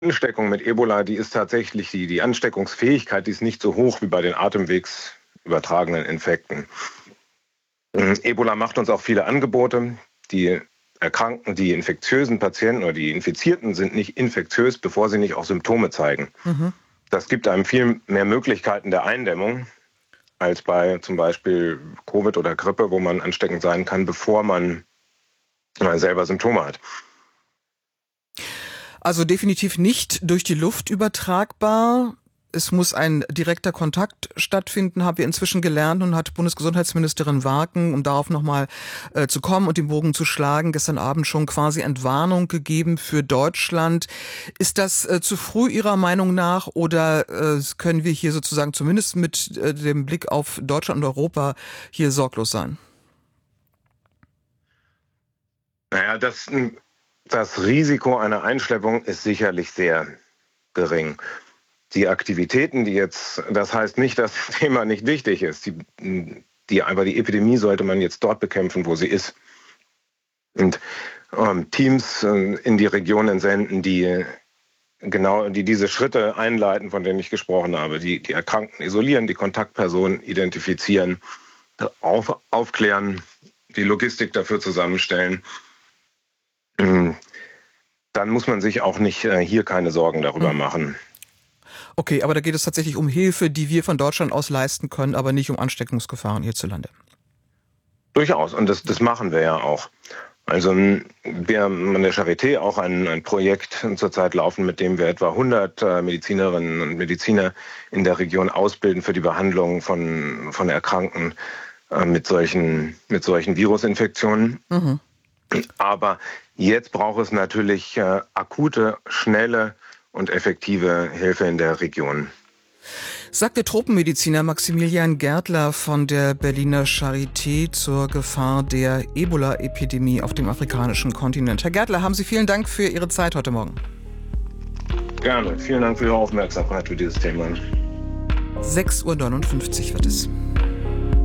Ansteckung mit Ebola, die ist tatsächlich, die Ansteckungsfähigkeit, die ist nicht so hoch wie bei den atemwegsübertragenen Infekten. Ebola macht uns auch viele Angebote. Die Erkrankten, die infektiösen Patienten oder die Infizierten sind nicht infektiös, bevor sie nicht auch Symptome zeigen. Das gibt einem viel mehr Möglichkeiten der Eindämmung als bei zum Beispiel Covid oder Grippe, wo man ansteckend sein kann, bevor man selber Symptome hat. Also definitiv nicht durch die Luft übertragbar. Es muss ein direkter Kontakt stattfinden, haben wir inzwischen gelernt, und hat Bundesgesundheitsministerin Warken, um darauf nochmal zu kommen und den Bogen zu schlagen, gestern Abend schon quasi Entwarnung gegeben für Deutschland. Ist das zu früh Ihrer Meinung nach, oder können wir hier sozusagen zumindest mit dem Blick auf Deutschland und Europa hier sorglos sein? Naja, das Risiko einer Einschleppung ist sicherlich sehr gering. Die Aktivitäten, das heißt nicht, dass das Thema nicht wichtig ist. Aber die Epidemie sollte man jetzt dort bekämpfen, wo sie ist. Und Teams in die Regionen senden, die diese Schritte einleiten, von denen ich gesprochen habe. Die Erkrankten isolieren, die Kontaktpersonen identifizieren, aufklären, die Logistik dafür zusammenstellen. Dann muss man sich auch nicht hier keine Sorgen darüber machen. Okay, aber da geht es tatsächlich um Hilfe, die wir von Deutschland aus leisten können, aber nicht um Ansteckungsgefahren hierzulande. Durchaus, und das machen wir ja auch. Also wir haben an der Charité auch ein Projekt zurzeit laufen, mit dem wir etwa 100 Medizinerinnen und Mediziner in der Region ausbilden für die Behandlung von Erkrankten mit solchen Virusinfektionen. Aber jetzt braucht es natürlich akute, schnelle und effektive Hilfe in der Region. Sagt der Tropenmediziner Maximilian Gärtler von der Berliner Charité zur Gefahr der Ebola-Epidemie auf dem afrikanischen Kontinent. Herr Gärtler, haben Sie vielen Dank für Ihre Zeit heute Morgen. Gerne. Vielen Dank für Ihre Aufmerksamkeit für dieses Thema. 6:59 Uhr wird es.